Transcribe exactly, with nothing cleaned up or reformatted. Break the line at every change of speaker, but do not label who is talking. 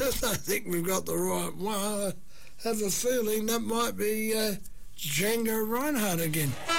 I think we've got the right one. I have a feeling that might be uh, Django Reinhardt again.